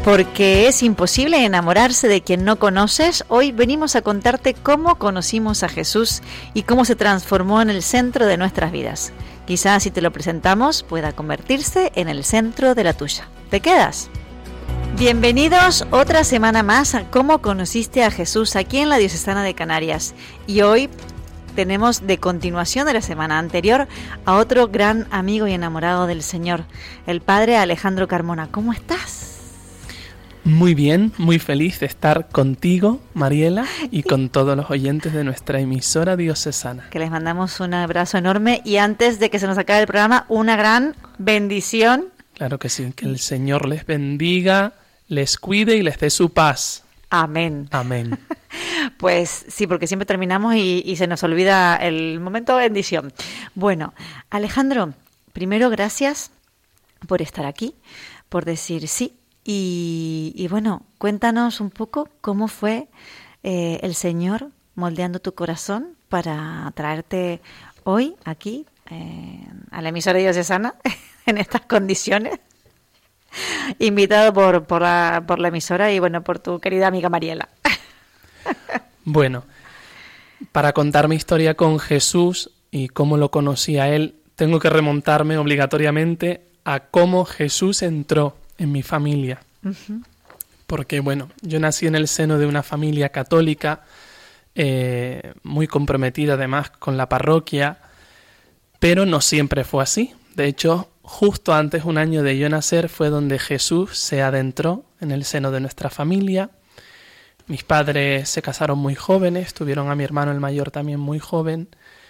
Porque es imposible enamorarse de quien no conoces, hoy venimos a contarte cómo conocimos a Jesús y cómo se transformó en el centro de nuestras vidas. Quizás si te lo presentamos pueda convertirse en el centro de la tuya. ¿Te quedas? Bienvenidos otra semana más a Cómo conociste a Jesús aquí en la Diocesana de Canarias. Y hoy tenemos de continuación de la semana anterior a otro gran amigo y enamorado del Señor, el Padre Alejandro Carmona. ¿Cómo estás? Muy bien, muy feliz de estar contigo, Mariela, y con todos los oyentes de nuestra emisora diocesana. Que les mandamos un abrazo enorme y antes de que se nos acabe el programa, una gran bendición. Claro que sí, que el Señor les bendiga, les cuide y les dé su paz. Amén. Amén. Pues sí, porque siempre terminamos y se nos olvida el momento de bendición. Bueno, Alejandro, primero gracias por estar aquí, por decir sí. Y bueno, cuéntanos un poco cómo fue el Señor moldeando tu corazón para traerte hoy aquí a la emisora diocesana en estas condiciones, invitado por la emisora y bueno, por tu querida amiga Mariela. Bueno, para contar mi historia con Jesús y cómo lo conocí a Él, tengo que remontarme obligatoriamente a cómo Jesús entró en mi familia. Uh-huh. Porque, bueno, yo nací en el seno de una familia católica, muy comprometida además con la parroquia, pero no siempre fue así. De hecho, justo antes, un año de yo nacer, fue donde Jesús se adentró en el seno de nuestra familia. Mis padres se casaron muy jóvenes, tuvieron a mi hermano el mayor también muy joven,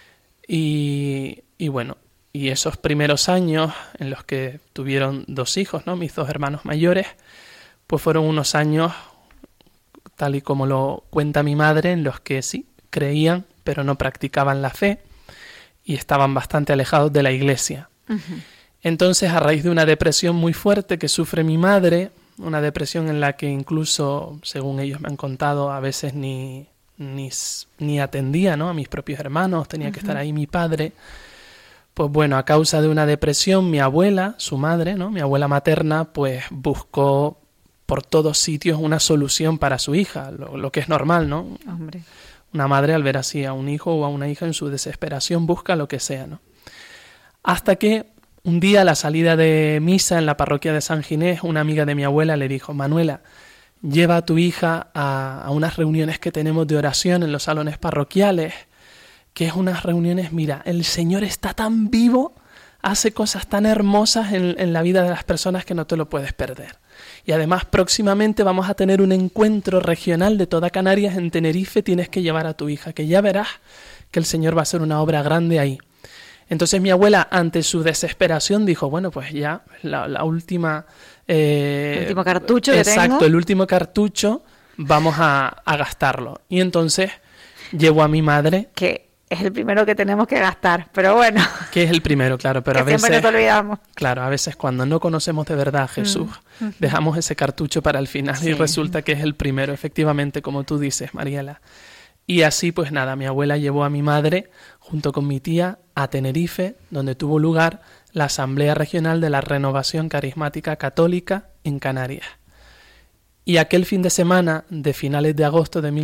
y bueno, y esos primeros años en los que tuvieron 2 hijos, ¿no? Mis 2 hermanos mayores, pues fueron unos años, tal y como lo cuenta mi madre, en los que sí, creían, pero no practicaban la fe y estaban bastante alejados de la iglesia. Uh-huh. Entonces, a raíz de una depresión muy fuerte que sufre mi madre, una depresión en la que incluso, según ellos me han contado, a veces ni atendía, ¿no? A mis propios hermanos, tenía uh-huh. que estar ahí mi padre. Pues bueno, a causa de una depresión, mi abuela, su madre, ¿no? Mi abuela materna, pues buscó por todos sitios una solución para su hija, lo que es normal, ¿no? Hombre. Una madre al ver así a un hijo o a una hija en su desesperación busca lo que sea, ¿no? Hasta que un día a la salida de misa en la parroquia de San Ginés, una amiga de mi abuela le dijo: Manuela, lleva a tu hija a unas reuniones que tenemos de oración en los salones parroquiales, que es unas reuniones, mira, el Señor está tan vivo, hace cosas tan hermosas en la vida de las personas que no te lo puedes perder. Y además próximamente vamos a tener un encuentro regional de toda Canarias en Tenerife, tienes que llevar a tu hija, que ya verás que el Señor va a hacer una obra grande ahí. Entonces mi abuela, ante su desesperación, dijo, bueno, pues ya, la última... el último cartucho que tengo. Exacto, el último cartucho, vamos a gastarlo. Y entonces llevo a mi madre... Que es el primero que tenemos que gastar, pero bueno. Que es el primero, claro, pero a veces... siempre nos olvidamos. Claro, a veces cuando no conocemos de verdad a Jesús, dejamos ese cartucho para el final y resulta que es el primero, efectivamente, como tú dices, Mariela. Y así, pues nada, mi abuela llevó a mi madre, junto con mi tía, a Tenerife, donde tuvo lugar la Asamblea Regional de la Renovación Carismática Católica en Canarias. Y aquel fin de semana de finales de agosto de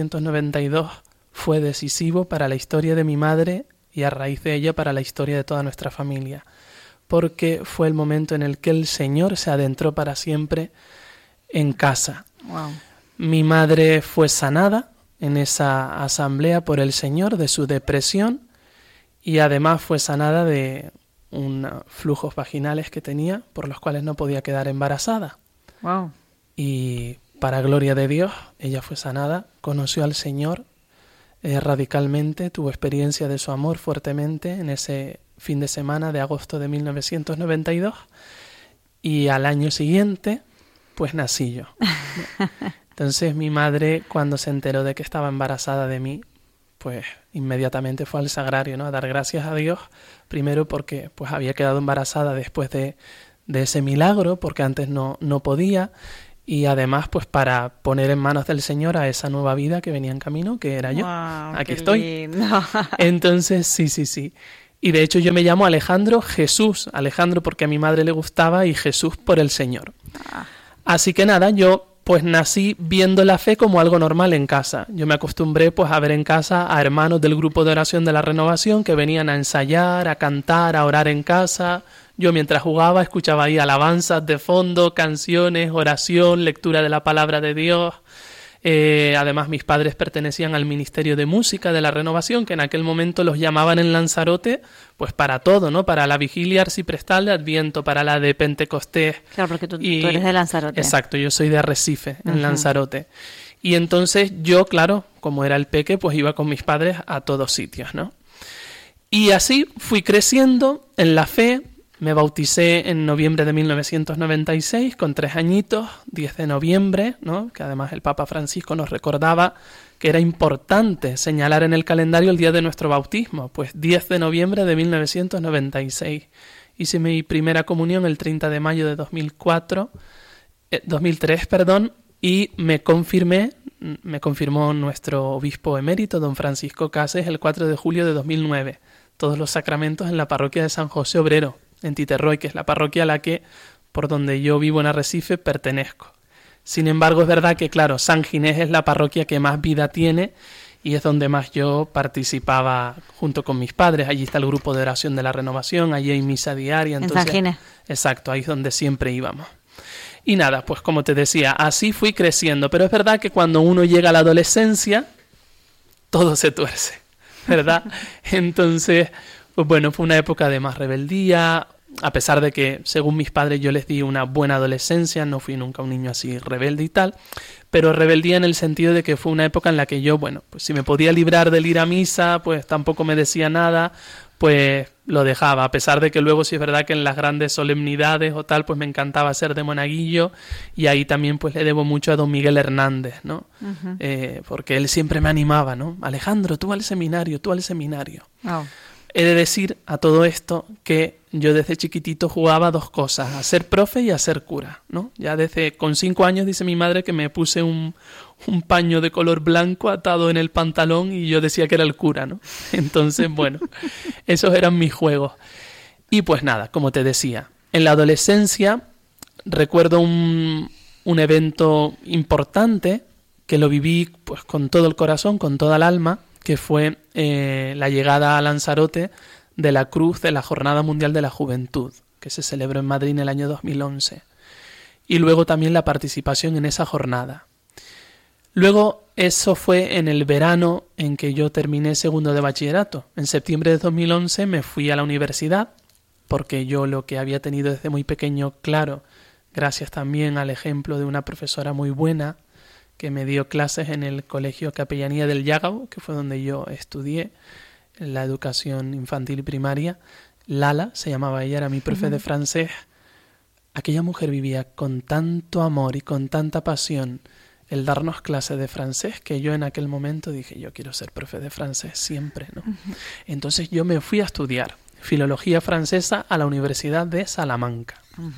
1992 fue decisivo para la historia de mi madre y a raíz de ella para la historia de toda nuestra familia, porque fue el momento en el que el Señor se adentró para siempre en casa. Wow. Mi madre fue sanada en esa asamblea por el Señor de su depresión y además fue sanada de unos flujos vaginales que tenía por los cuales no podía quedar embarazada. Wow. Y para gloria de Dios, ella fue sanada, conoció al Señor radicalmente, tuvo experiencia de su amor fuertemente en ese fin de semana de agosto de 1992 y al año siguiente pues nací yo. Entonces mi madre, cuando se enteró de que estaba embarazada de mí, pues inmediatamente fue al sagrario, ¿no? A dar gracias a Dios, primero porque pues había quedado embarazada después de ese milagro, porque antes no podía, y además pues para poner en manos del Señor a esa nueva vida que venía en camino, que era yo. Wow, aquí qué estoy. Lindo. Entonces sí. Y de hecho yo me llamo Alejandro Jesús, Alejandro porque a mi madre le gustaba y Jesús por el Señor. Así que nada, yo pues nací viendo la fe como algo normal en casa. Yo me acostumbré pues a ver en casa a hermanos del grupo de oración de la Renovación que venían a ensayar, a cantar, a orar en casa. Yo mientras jugaba escuchaba ahí alabanzas de fondo, canciones, oración, lectura de la palabra de Dios. Además mis padres pertenecían al Ministerio de Música de la Renovación, que en aquel momento los llamaban en Lanzarote pues para todo, ¿no? Para la vigilia arciprestal de Adviento, para la de Pentecostés. Claro, porque tú eres de Lanzarote. Exacto, yo soy de Arrecife, en Lanzarote. Y entonces yo, claro, como era el peque, pues iba con mis padres a todos sitios, ¿no? Y así fui creciendo en la fe. Me bauticé en noviembre de 1996, con 3 añitos, 10 de noviembre, ¿no? Que además el Papa Francisco nos recordaba que era importante señalar en el calendario el día de nuestro bautismo, pues 10 de noviembre de 1996. Hice mi primera comunión el 30 de mayo de 2003, y me confirmó nuestro obispo emérito, don Francisco Cases, el 4 de julio de 2009. Todos los sacramentos en la parroquia de San José Obrero, en Titerroy, que es la parroquia a la que, por donde yo vivo en Arrecife, pertenezco. Sin embargo, es verdad que, claro, San Ginés es la parroquia que más vida tiene y es donde más yo participaba junto con mis padres. Allí está el grupo de oración de la Renovación, allí hay misa diaria. Entonces, en San Ginés. Exacto, ahí es donde siempre íbamos. Y nada, pues como te decía, así fui creciendo. Pero es verdad que cuando uno llega a la adolescencia, todo se tuerce, ¿verdad? Entonces, pues bueno, fue una época de más rebeldía, a pesar de que, según mis padres, yo les di una buena adolescencia, no fui nunca un niño así rebelde y tal, pero rebeldía en el sentido de que fue una época en la que yo, bueno, pues si me podía librar del ir a misa, pues tampoco me decía nada, pues lo dejaba, a pesar de que luego sí es verdad que en las grandes solemnidades o tal, pues me encantaba ser de monaguillo, y ahí también pues le debo mucho a don Miguel Hernández, ¿no? Porque él siempre me animaba, ¿no? Alejandro, tú al seminario, tú al seminario. Oh. He de decir a todo esto que yo desde chiquitito jugaba 2 cosas, a ser profe y a ser cura, ¿no? Ya con 5 años dice mi madre que me puse un paño de color blanco atado en el pantalón y yo decía que era el cura, ¿no? Entonces, bueno, esos eran mis juegos. Y pues nada, como te decía, en la adolescencia recuerdo un evento importante que lo viví pues con todo el corazón, con toda el alma, que fue la llegada a Lanzarote de la Cruz de la Jornada Mundial de la Juventud, que se celebró en Madrid en el año 2011. Y luego también la participación en esa jornada. Luego, eso fue en el verano en que yo terminé segundo de bachillerato. En septiembre de 2011 me fui a la universidad, porque yo lo que había tenido desde muy pequeño claro, gracias también al ejemplo de una profesora muy buena, que me dio clases en el Colegio Capellanía del Llagao, que fue donde yo estudié la educación infantil y primaria. Lala, se llamaba ella, era mi profe de francés. Aquella mujer vivía con tanto amor y con tanta pasión el darnos clases de francés, que yo en aquel momento dije, yo quiero ser profe de francés siempre, ¿no? Entonces yo me fui a estudiar filología francesa a la Universidad de Salamanca.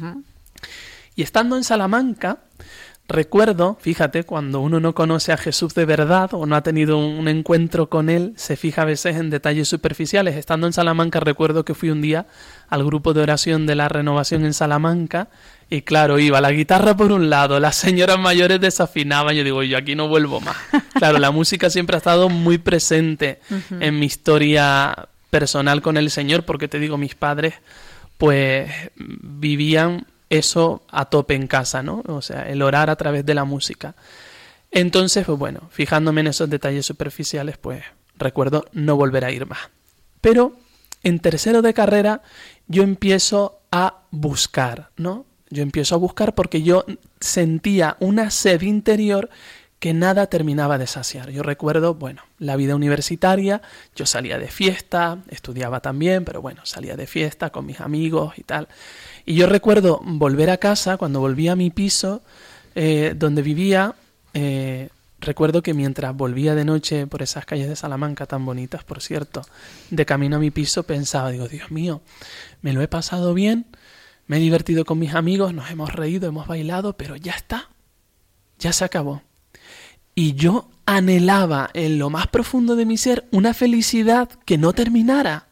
Y estando en Salamanca, recuerdo, fíjate, cuando uno no conoce a Jesús de verdad o no ha tenido un encuentro con él, se fija a veces en detalles superficiales. Estando en Salamanca, recuerdo que fui un día al grupo de oración de la Renovación en Salamanca y claro, iba la guitarra por un lado, las señoras mayores desafinaban, yo digo, yo aquí no vuelvo más. Claro, la música siempre ha estado muy presente en mi historia personal con el Señor, porque te digo, mis padres pues vivían eso a tope en casa, ¿no? O sea, el orar a través de la música. Entonces, pues bueno, fijándome en esos detalles superficiales, pues recuerdo no volver a ir más. Pero en tercero de carrera yo empiezo a buscar, ¿no? Yo empiezo a buscar porque yo sentía una sed interior que nada terminaba de saciar. Yo recuerdo, bueno, la vida universitaria, yo salía de fiesta, estudiaba también, pero bueno, salía de fiesta con mis amigos y tal. Y yo recuerdo volver a casa, cuando volví a mi piso, donde vivía, recuerdo que mientras volvía de noche por esas calles de Salamanca, tan bonitas, por cierto, de camino a mi piso, pensaba, digo, Dios mío, me lo he pasado bien, me he divertido con mis amigos, nos hemos reído, hemos bailado, pero ya está, ya se acabó. Y yo anhelaba en lo más profundo de mi ser una felicidad que no terminara,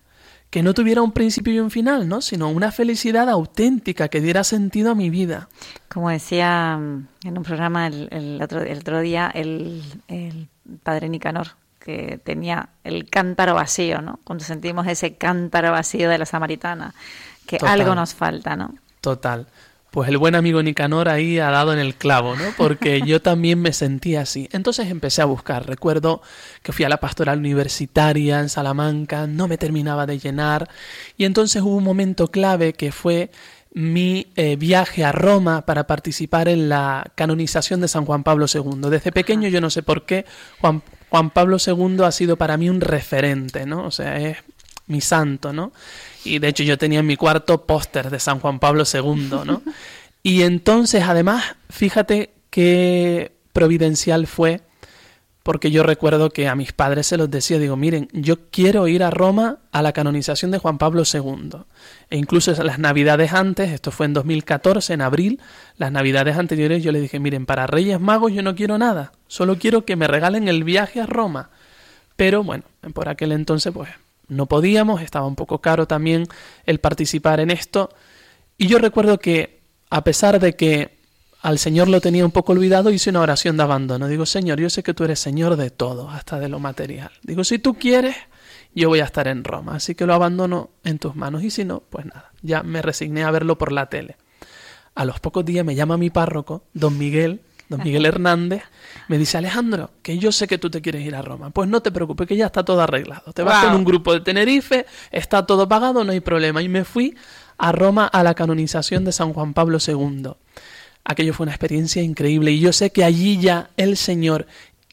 que no tuviera un principio y un final, ¿no? Sino una felicidad auténtica que diera sentido a mi vida. Como decía en un programa el otro día el padre Nicanor, que tenía el cántaro vacío, ¿no? Cuando sentimos ese cántaro vacío de la samaritana, que Total. Algo nos falta, ¿no? Total. Pues el buen amigo Nicanor ahí ha dado en el clavo, ¿no? Porque yo también me sentía así. Entonces empecé a buscar. Recuerdo que fui a la pastoral universitaria en Salamanca, no me terminaba de llenar. Y entonces hubo un momento clave que fue mi viaje a Roma para participar en la canonización de San Juan Pablo II. Desde pequeño, yo no sé por qué, Juan Pablo II ha sido para mí un referente, ¿no? O sea, es mi santo, ¿no? Y de hecho yo tenía en mi cuarto póster de San Juan Pablo II, ¿no? Y entonces, además, fíjate qué providencial fue, porque yo recuerdo que a mis padres se los decía, digo, miren, yo quiero ir a Roma a la canonización de Juan Pablo II. E incluso las navidades antes, esto fue en 2014, en abril, las navidades anteriores yo les dije, miren, para Reyes Magos yo no quiero nada, solo quiero que me regalen el viaje a Roma. Pero bueno, por aquel entonces pues no podíamos, estaba un poco caro también el participar en esto. Y yo recuerdo que, a pesar de que al Señor lo tenía un poco olvidado, hice una oración de abandono. Digo, Señor, yo sé que tú eres Señor de todo, hasta de lo material. Digo, si tú quieres, yo voy a estar en Roma, así que lo abandono en tus manos. Y si no, pues nada, ya me resigné a verlo por la tele. A los pocos días me llama mi párroco, don Miguel Hernández, me dice, Alejandro, que yo sé que tú te quieres ir a Roma. Pues no te preocupes, que ya está todo arreglado. Te vas con un grupo de Tenerife, está todo pagado, no hay problema. Y me fui a Roma a la canonización de San Juan Pablo II. Aquello fue una experiencia increíble y yo sé que allí ya el Señor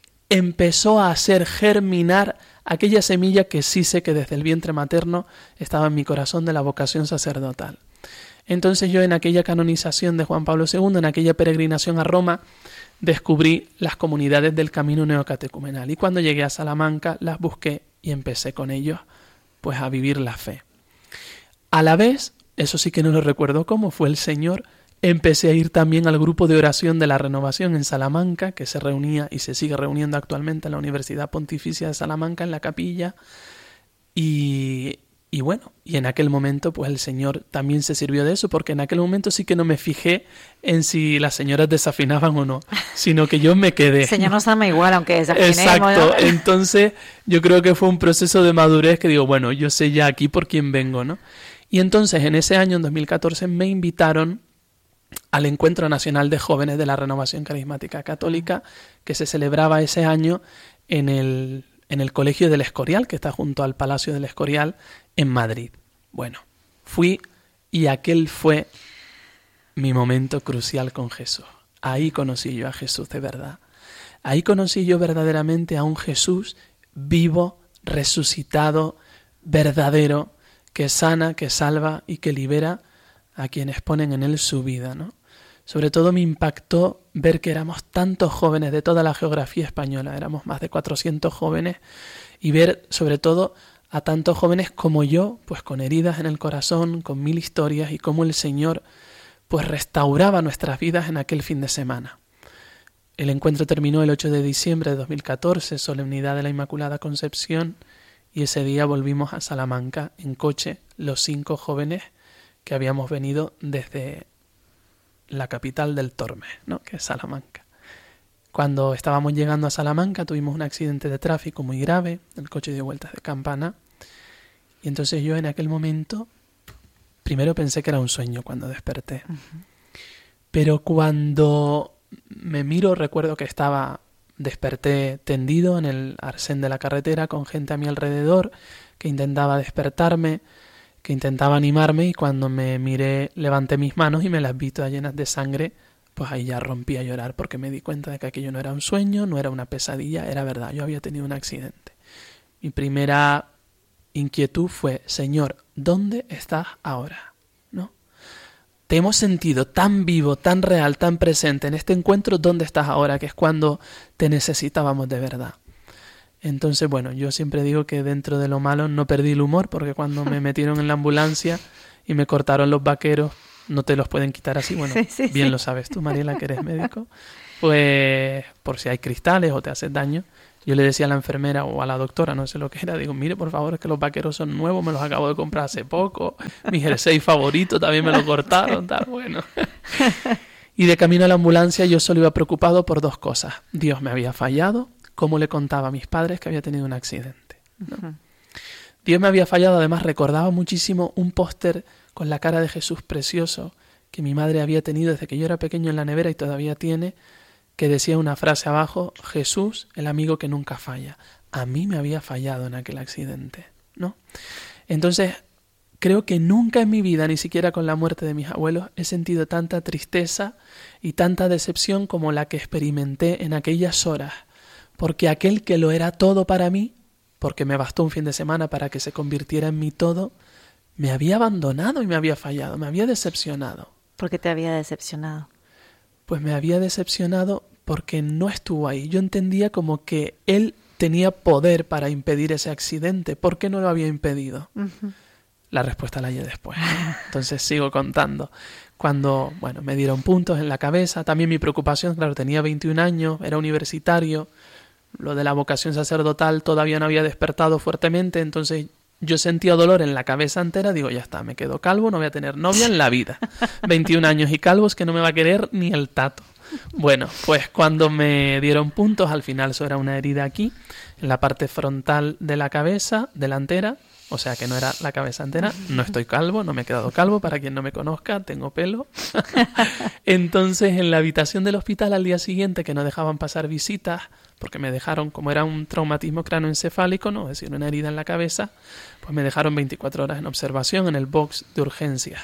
empezó a hacer germinar aquella semilla que sí sé que desde el vientre materno estaba en mi corazón de la vocación sacerdotal. Entonces yo en aquella canonización de Juan Pablo II, en aquella peregrinación a Roma, descubrí las comunidades del camino neocatecumenal y cuando llegué a Salamanca las busqué y empecé con ellos pues a vivir la fe. A la vez, eso sí que no lo recuerdo cómo, fue el Señor, empecé a ir también al grupo de oración de la Renovación en Salamanca, que se reunía y se sigue reuniendo actualmente en la Universidad Pontificia de Salamanca, en la capilla, y bueno, y en aquel momento pues el Señor también se sirvió de eso, porque en aquel momento sí que no me fijé en si las señoras desafinaban o no, sino que yo me quedé. El Señor nos ama igual, aunque desafinemos. Exacto, ¿no? Entonces yo creo que fue un proceso de madurez que digo, bueno, yo sé ya aquí por quién vengo, ¿no? Y entonces en ese año, en 2014, me invitaron al Encuentro Nacional de Jóvenes de la Renovación Carismática Católica, que se celebraba ese año en el Colegio del Escorial, que está junto al Palacio del Escorial, en Madrid. Bueno, fui y aquel fue mi momento crucial con Jesús. Ahí conocí yo a Jesús de verdad. Ahí conocí yo verdaderamente a un Jesús vivo, resucitado, verdadero, que sana, que salva y que libera a quienes ponen en él su vida, ¿no? Sobre todo me impactó ver que éramos tantos jóvenes de toda la geografía española, éramos más de 400 jóvenes, y ver sobre todo a tantos jóvenes como yo, pues con heridas en el corazón, con 1000 historias, y cómo el Señor pues restauraba nuestras vidas en aquel fin de semana. El encuentro terminó el 8 de diciembre de 2014, solemnidad de la Inmaculada Concepción, y ese día volvimos a Salamanca en coche, los 5 jóvenes que habíamos venido desde la capital del Tormes, ¿no? Que es Salamanca. Cuando estábamos llegando a Salamanca tuvimos un accidente de tráfico muy grave, el coche dio vueltas de campana, y entonces yo en aquel momento primero pensé que era un sueño cuando desperté. Pero cuando me miro recuerdo que desperté tendido en el arcén de la carretera con gente a mi alrededor que intentaba despertarme, que intentaba animarme, y cuando me miré levanté mis manos y me las vi todas llenas de sangre. Pues ahí ya rompí a llorar porque me di cuenta de que aquello no era un sueño, no era una pesadilla, era verdad, yo había tenido un accidente. Mi primera inquietud fue, Señor, ¿dónde estás ahora? ¿No? Te hemos sentido tan vivo, tan real, tan presente en este encuentro, ¿dónde estás ahora? Que es cuando te necesitábamos de verdad. Entonces, bueno, yo siempre digo que dentro de lo malo no perdí el humor, porque cuando me metieron en la ambulancia y me cortaron los vaqueros, no te los pueden quitar así, bueno, sí. Lo sabes tú, Mariela, que eres médico, pues por si hay cristales o te haces daño, Yo le decía a la enfermera o a la doctora, no sé lo que era, digo, mire, por favor, es que los vaqueros son nuevos, me los acabo de comprar hace poco, mi jersey favorito también me lo cortaron, tal, bueno. Y de camino a la ambulancia yo solo iba preocupado por dos cosas. Dios me había fallado, cómo le contaba a mis padres que había tenido un accidente, ¿no? Uh-huh. Dios me había fallado, además recordaba muchísimo un póster con la cara de Jesús precioso que mi madre había tenido desde que yo era pequeño en la nevera y todavía tiene, que decía una frase abajo, Jesús, el amigo que nunca falla. A mí me había fallado en aquel accidente, ¿no? Entonces, creo que nunca en mi vida, ni siquiera con la muerte de mis abuelos, he sentido tanta tristeza y tanta decepción como la que experimenté en aquellas horas, porque aquel que lo era todo para mí, porque me bastó un fin de semana para que se convirtiera en mi todo, me había abandonado y me había fallado, me había decepcionado. ¿Por qué te había decepcionado? Pues me había decepcionado porque no estuvo ahí. Yo entendía como que él tenía poder para impedir ese accidente. ¿Por qué no lo había impedido? Uh-huh. La respuesta la hallé después. Entonces sigo contando. Cuando, bueno, me dieron puntos en la cabeza, también mi preocupación, claro, tenía 21 años, era universitario, lo de la vocación sacerdotal todavía no había despertado fuertemente, entonces yo sentía dolor en la cabeza entera, digo, ya está, me quedo calvo, no voy a tener novia en la vida. 21 años y calvos que no me va a querer ni el tato. Bueno, pues cuando me dieron puntos, al final eso era una herida aquí, en la parte frontal de la cabeza delantera, o sea que no era la cabeza entera, no estoy calvo, no me he quedado calvo, para quien no me conozca, tengo pelo. Entonces en la habitación del hospital al día siguiente, que no dejaban pasar visitas, porque me dejaron, como era un traumatismo cráneoencefálico, ¿no? Es decir, una herida en la cabeza, pues me dejaron 24 horas en observación en el box de urgencias.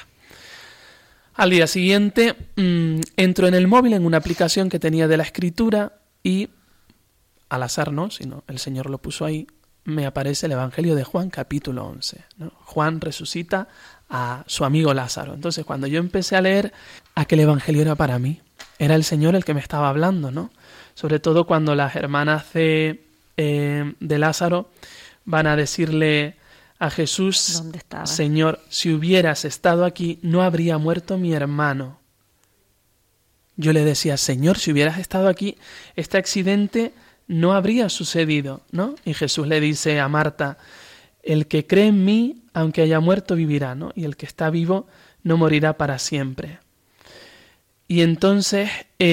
Al día siguiente entro en el móvil en una aplicación que tenía de la escritura y, al azar no, sino el Señor lo puso ahí, me aparece el Evangelio de Juan capítulo 11, ¿no? Juan resucita a su amigo Lázaro. Entonces cuando yo empecé a leer, aquel Evangelio era para mí, era el Señor el que me estaba hablando, ¿no? Sobre todo cuando las hermanas de Lázaro van a decirle a Jesús, ¿dónde estaba? Señor, si hubieras estado aquí, no habría muerto mi hermano. Yo le decía, Señor, si hubieras estado aquí, este accidente no habría sucedido, ¿no? Y Jesús le dice a Marta, el que cree en mí, aunque haya muerto, vivirá, ¿no? Y el que está vivo no morirá para siempre. Y entonces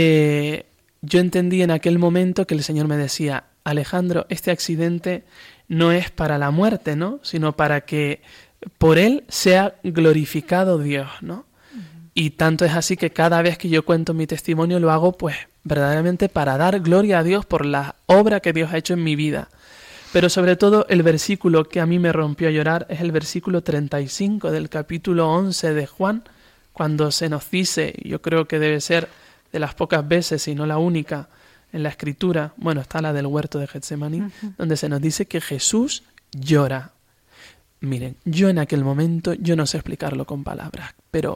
yo entendí en aquel momento que el Señor me decía, Alejandro, este accidente no es para la muerte, ¿no? Sino para que por él sea glorificado Dios, ¿no? Y tanto es así que cada vez que yo cuento mi testimonio lo hago pues verdaderamente para dar gloria a Dios por la obra que Dios ha hecho en mi vida. Pero sobre todo el versículo que a mí me rompió a llorar es el versículo 35 del capítulo 11 de Juan, cuando se nos dice, yo creo que debe ser de las pocas veces, si no la única, en la Escritura, bueno, está la del huerto de Getsemaní, donde se nos dice que Jesús llora. Miren, yo en aquel momento, yo no sé explicarlo con palabras, pero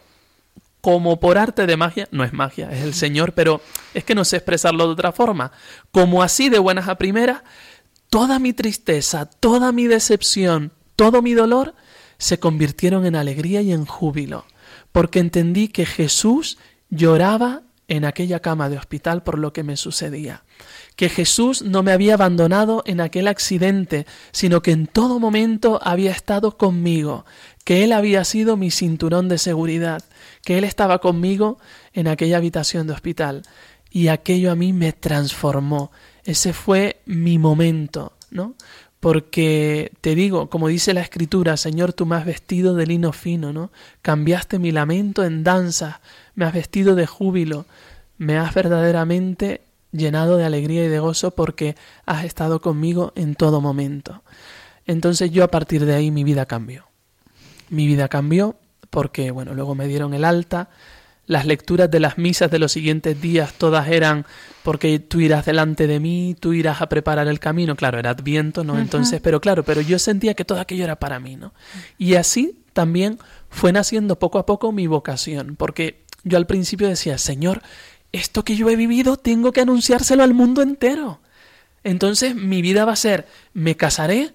como por arte de magia, no es magia, es el Señor, pero es que no sé expresarlo de otra forma. Como así de buenas a primeras, toda mi tristeza, toda mi decepción, todo mi dolor se convirtieron en alegría y en júbilo, porque entendí que Jesús lloraba en aquella cama de hospital por lo que me sucedía, que Jesús no me había abandonado en aquel accidente, sino que en todo momento había estado conmigo, que Él había sido mi cinturón de seguridad, que Él estaba conmigo en aquella habitación de hospital, y aquello a mí me transformó. Ese fue mi momento, ¿no? Porque te digo, como dice la Escritura, Señor, tú me has vestido de lino fino, ¿no? Cambiaste mi lamento en danza, me has vestido de júbilo, me has verdaderamente llenado de alegría y de gozo porque has estado conmigo en todo momento. Entonces yo a partir de ahí mi vida cambió. Mi vida cambió porque, bueno, luego me dieron el alta. Las lecturas de las misas de los siguientes días todas eran porque tú irás delante de mí, tú irás a preparar el camino. Claro, era Adviento, ¿no? Entonces, pero yo sentía que todo aquello era para mí, ¿no? Y así también fue naciendo poco a poco mi vocación, porque yo al principio decía, Señor, esto que yo he vivido tengo que anunciárselo al mundo entero. Entonces mi vida va a ser, me casaré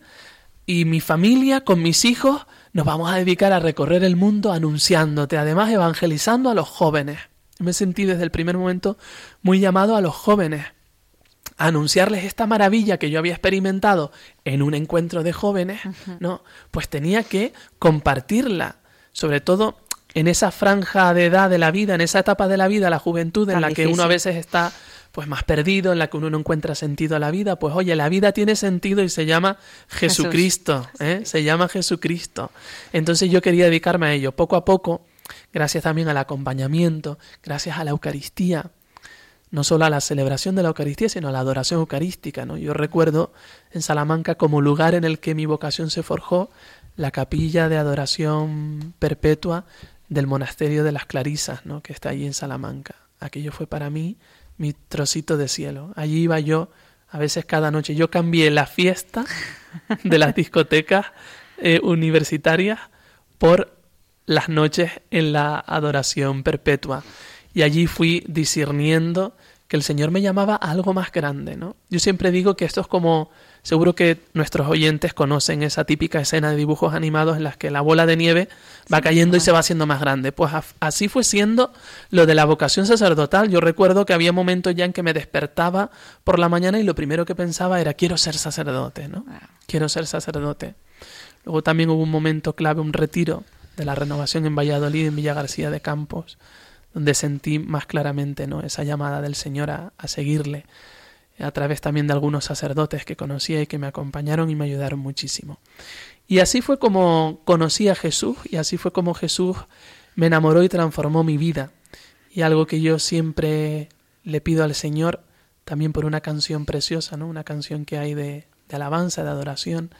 y mi familia con mis hijos nos vamos a dedicar a recorrer el mundo anunciándote, además evangelizando a los jóvenes. Me sentí desde el primer momento muy llamado a los jóvenes, anunciarles esta maravilla que yo había experimentado en un encuentro de jóvenes, ¿no? Pues tenía que compartirla, sobre todo en esa franja de edad de la vida, en esa etapa de la vida, la juventud, en la que uno a veces está pues más perdido, en la que uno no encuentra sentido a la vida. Pues oye, la vida tiene sentido y se llama Jesucristo, ¿eh? Se llama Jesucristo. Entonces yo quería dedicarme a ello. Poco a poco, gracias también al acompañamiento, gracias a la Eucaristía, no solo a la celebración de la Eucaristía, sino a la adoración eucarística, ¿no? Yo recuerdo en Salamanca, como lugar en el que mi vocación se forjó, la capilla de adoración perpetua del monasterio de las Clarisas, ¿no? Que está allí en Salamanca. Aquello fue para mí mi trocito de cielo. Allí iba yo, a veces cada noche. Yo cambié la fiesta de las discotecas universitarias por las noches en la adoración perpetua. Y allí fui discerniendo que el Señor me llamaba a algo más grande, ¿no? Yo siempre digo que esto es como, seguro que nuestros oyentes conocen esa típica escena de dibujos animados en las que la bola de nieve va cayendo y se va haciendo más grande. Pues así fue siendo lo de la vocación sacerdotal. Yo recuerdo que había momentos ya en que me despertaba por la mañana y lo primero que pensaba era, quiero ser sacerdote, ¿no? Quiero ser sacerdote. Luego también hubo un momento clave, un retiro de la renovación en Valladolid, en Villa García de Campos, donde sentí más claramente, ¿no?, esa llamada del Señor a seguirle, a través también de algunos sacerdotes que conocía y que me acompañaron y me ayudaron muchísimo. Y así fue como conocí a Jesús, y así fue como Jesús me enamoró y transformó mi vida. Y algo que yo siempre le pido al Señor, también por una canción preciosa, ¿no?, una canción que hay de alabanza, de adoración,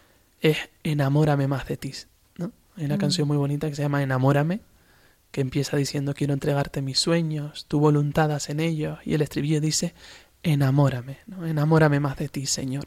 es enamórame más de ti, ¿no? Hay una canción muy bonita que se llama Enamórame, que empieza diciendo, quiero entregarte mis sueños, tu voluntad haz en ellos, y el estribillo dice, enamórame, ¿no? Enamórame más de ti, Señor.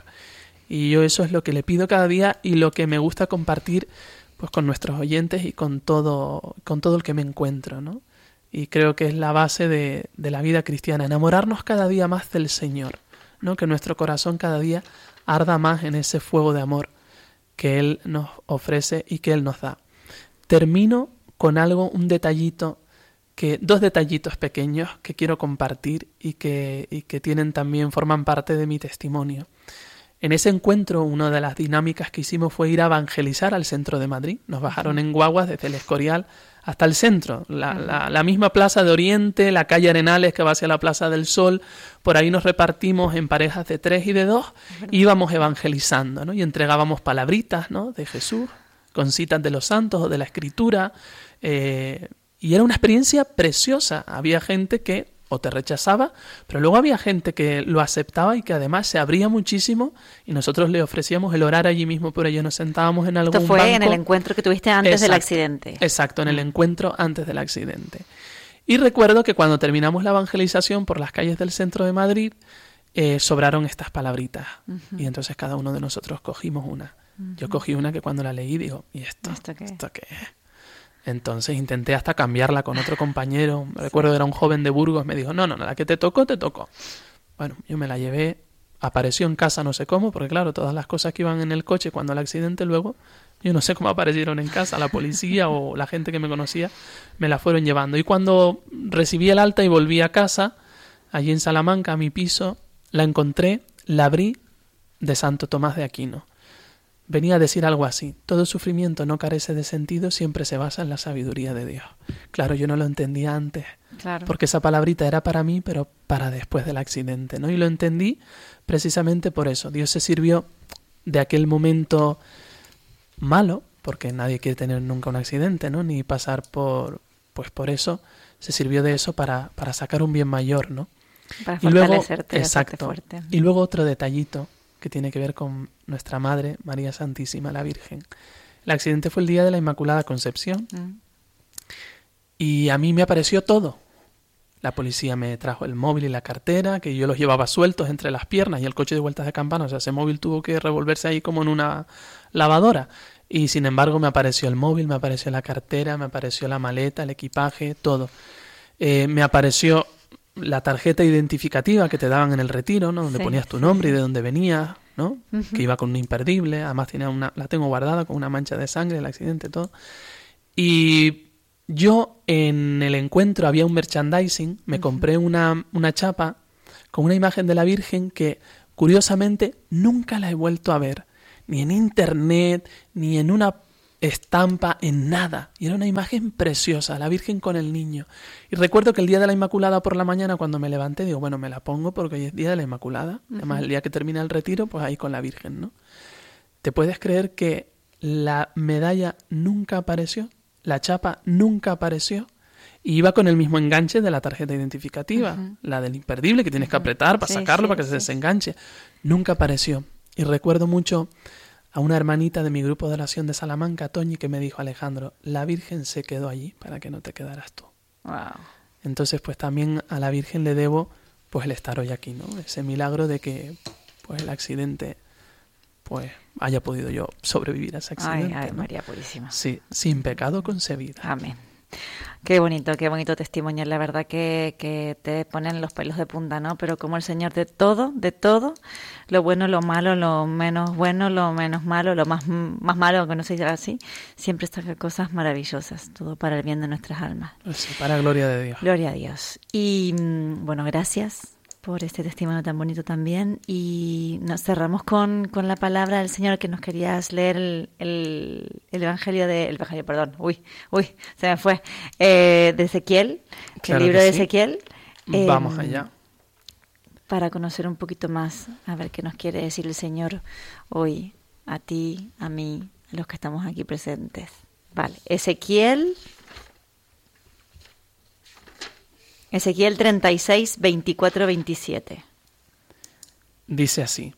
Y yo eso es lo que le pido cada día y lo que me gusta compartir pues con nuestros oyentes y con todo el que me encuentro, ¿no? Y creo que es la base de la vida cristiana, enamorarnos cada día más del Señor, ¿no? Que nuestro corazón cada día arda más en ese fuego de amor que Él nos ofrece y que Él nos da. Termino con algo, un detallito, dos detallitos pequeños que quiero compartir y que tienen también, forman parte de mi testimonio. En ese encuentro, una de las dinámicas que hicimos fue ir a evangelizar al centro de Madrid. Nos bajaron en guaguas desde el Escorial hasta el centro, la misma Plaza de Oriente, la calle Arenales que va hacia la Plaza del Sol. Por ahí nos repartimos en parejas de 3 y de 2, íbamos evangelizando, ¿no? Y entregábamos palabritas, ¿no?, de Jesús, con citas de los santos o de la Escritura, y era una experiencia preciosa. Había gente que o te rechazaba, pero luego había gente que lo aceptaba y que además se abría muchísimo, y nosotros le ofrecíamos el orar allí mismo por ello. Nos sentábamos en algún banco. Esto fue en el encuentro que tuviste antes del accidente. Exacto, en el encuentro antes del accidente. Y recuerdo que cuando terminamos la evangelización por las calles del centro de Madrid, sobraron estas palabritas. Y entonces cada uno de nosotros cogimos una. Yo cogí una que cuando la leí digo, ¿y esto qué es? Entonces intenté hasta cambiarla con otro compañero. Recuerdo que era un joven de Burgos, me dijo, no, la que te tocó, te tocó. Bueno, yo me la llevé, apareció en casa no sé cómo, porque claro, todas las cosas que iban en el coche cuando el accidente luego, yo no sé cómo aparecieron en casa, la policía o la gente que me conocía, me la fueron llevando. Y cuando recibí el alta y volví a casa, allí en Salamanca, a mi piso, la encontré, la abrí, de Santo Tomás de Aquino. Venía a decir algo así: todo sufrimiento no carece de sentido, siempre se basa en la sabiduría de Dios. Claro, yo no lo entendía antes, porque esa palabrita era para mí, pero para después del accidente, ¿no? Y lo entendí precisamente por eso. Dios se sirvió de aquel momento malo, porque nadie quiere tener nunca un accidente, ¿no?, ni pasar por eso. Se sirvió de eso para sacar un bien mayor, ¿no? Para fortalecerte, exacto. Fuerte. Y luego otro detallito que tiene que ver con nuestra Madre, María Santísima, la Virgen. El accidente fue el día de la Inmaculada Concepción. Y a mí me apareció todo. La policía me trajo el móvil y la cartera, que yo los llevaba sueltos entre las piernas, y el coche de vueltas de campana. O sea, ese móvil tuvo que revolverse ahí como en una lavadora. Y sin embargo me apareció el móvil, me apareció la cartera, me apareció la maleta, el equipaje, todo. Me apareció la tarjeta identificativa que te daban en el retiro, ¿no?, donde ponías tu nombre y de dónde venías, ¿no? Que iba con un imperdible. Además la tengo guardada con una mancha de sangre del accidente, todo. Y yo en el encuentro había un merchandising, me compré una chapa con una imagen de la Virgen que, curiosamente, nunca la he vuelto a ver, ni en internet, ni en una estampa, en nada. Y era una imagen preciosa, la Virgen con el niño. Y recuerdo que el día de la Inmaculada por la mañana, cuando me levanté, digo, bueno, me la pongo porque hoy es día de la Inmaculada. Además, el día que termina el retiro, pues ahí con la Virgen, ¿no? ¿Te puedes creer que la medalla nunca apareció? La chapa nunca apareció. Y iba con el mismo enganche de la tarjeta identificativa, la del imperdible, que tienes que apretar para sacarlo, para que se desenganche. Nunca apareció. Y recuerdo mucho a una hermanita de mi grupo de oración de Salamanca, Toñi, que me dijo, Alejandro, la Virgen se quedó allí para que no te quedaras tú. Wow. Entonces, pues también a la Virgen le debo pues el estar hoy aquí, ¿no? Ese milagro de que pues el accidente pues haya podido yo sobrevivir a ese accidente. Ay, ¿no? María Purísima. Sí, sin pecado concebida. Amén. Qué bonito testimonio. La verdad que te ponen los pelos de punta, ¿no? Pero como el Señor de todo, lo bueno, lo malo, lo menos bueno, lo menos malo, lo más malo, que no sé así, siempre está cosas maravillosas, todo para el bien de nuestras almas. Sí, para gloria de Dios. Gloria a Dios. Y bueno, gracias por este testimonio tan bonito también. Y nos cerramos con la palabra del Señor, que nos querías leer el Evangelio se me fue, de Ezequiel, Claro el libro que de sí. Ezequiel. Vamos allá. Para conocer un poquito más, a ver qué nos quiere decir el Señor hoy, a ti, a mí, a los que estamos aquí presentes. Vale, Ezequiel 36, 24, 27. Dice así: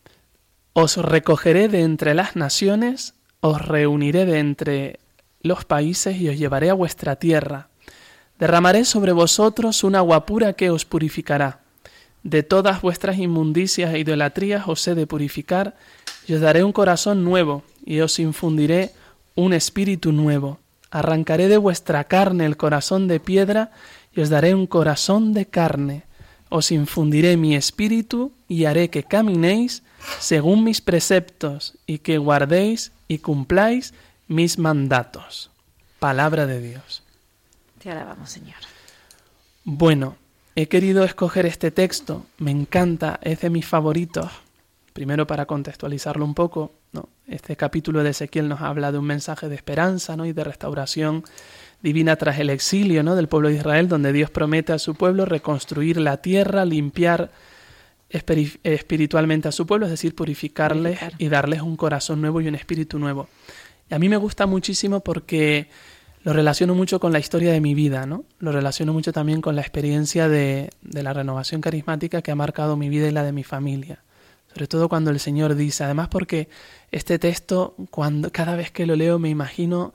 Os recogeré de entre las naciones, os reuniré de entre los países y os llevaré a vuestra tierra. Derramaré sobre vosotros un agua pura que os purificará. De todas vuestras inmundicias e idolatrías os he de purificar, y os daré un corazón nuevo, y os infundiré un espíritu nuevo. Arrancaré de vuestra carne el corazón de piedra, y os daré un corazón de carne. Os infundiré mi espíritu, y haré que caminéis según mis preceptos, y que guardéis y cumpláis mis mandatos. Palabra de Dios. Te alabamos, Señor. Bueno, he querido escoger este texto, me encanta, es de mis favoritos. Primero, para contextualizarlo un poco, ¿no? Este capítulo de Ezequiel nos habla de un mensaje de esperanza, ¿no? Y de restauración divina tras el exilio, ¿no? Del pueblo de Israel, donde Dios promete a su pueblo reconstruir la tierra, limpiar espiritualmente a su pueblo, es decir, purificarles y darles un corazón nuevo y un espíritu nuevo. Y a mí me gusta muchísimo porque lo relaciono mucho con la historia de mi vida, ¿no? Lo relaciono mucho también con la experiencia de la renovación carismática que ha marcado mi vida y la de mi familia. Sobre todo cuando el Señor dice, además porque este texto, cada vez que lo leo me imagino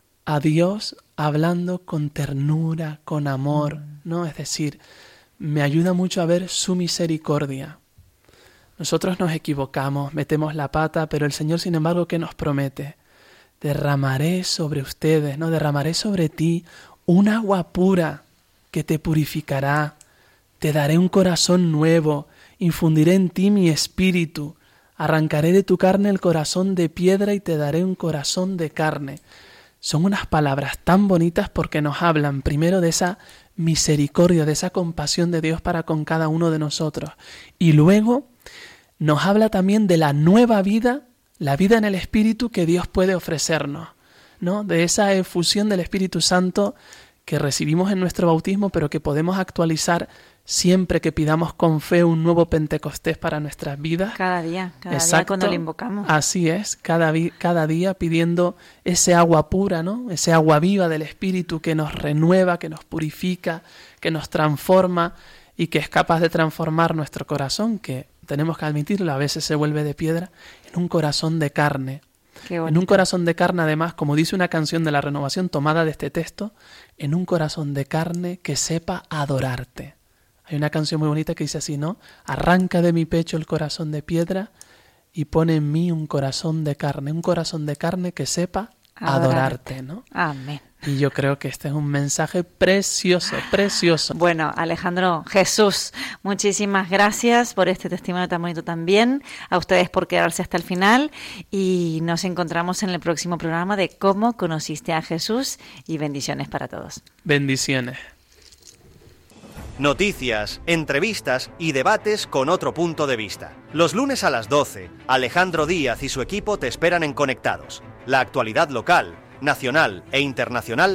a Dios hablando con ternura, con amor, ¿no? Es decir, me ayuda mucho a ver su misericordia. Nosotros nos equivocamos, metemos la pata, pero el Señor, sin embargo, ¿qué nos promete? Derramaré sobre ustedes, ¿no? Derramaré sobre ti un agua pura que te purificará. Te daré un corazón nuevo, infundiré en ti mi espíritu. Arrancaré de tu carne el corazón de piedra y te daré un corazón de carne. Son unas palabras tan bonitas porque nos hablan primero de esa misericordia, de esa compasión de Dios para con cada uno de nosotros. Y luego nos habla también de la nueva vida, la vida en el Espíritu que Dios puede ofrecernos, ¿no? De esa efusión del Espíritu Santo que recibimos en nuestro bautismo, pero que podemos actualizar siempre que pidamos con fe un nuevo Pentecostés para nuestras vidas. Cada día Exacto, cuando lo invocamos. Así es, cada día pidiendo ese agua pura, ¿no? Ese agua viva del Espíritu que nos renueva, que nos purifica, que nos transforma y que es capaz de transformar nuestro corazón, que tenemos que admitirlo, a veces se vuelve de piedra, en un corazón de carne. En un corazón de carne, además, como dice una canción de la Renovación tomada de este texto, en un corazón de carne que sepa adorarte. Hay una canción muy bonita que dice así, ¿no? Arranca de mi pecho el corazón de piedra y pone en mí un corazón de carne que sepa adorarte, ¿no? Amén. Y yo creo que este es un mensaje precioso, precioso. Bueno, Alejandro, Jesús, muchísimas gracias por este testimonio tan bonito también. A ustedes por quedarse hasta el final y nos encontramos en el próximo programa de Cómo conociste a Jesús y bendiciones para todos. Bendiciones. Noticias, entrevistas y debates con otro punto de vista. Los lunes a las 12, Alejandro Díaz y su equipo te esperan en Conectados. La actualidad local, nacional e internacional